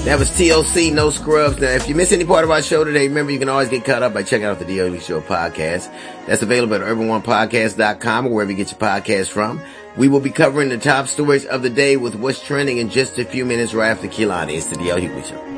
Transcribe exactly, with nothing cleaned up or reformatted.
That was T L C, No Scrubs. Now, if you miss any part of our show today, remember you can always get caught up by checking out the D L E Show podcast. That's available at urban one podcast dot com or wherever you get your podcast from. We will be covering the top stories of the day with what's trending in just a few minutes right after Kehlani. It's the D L E Show.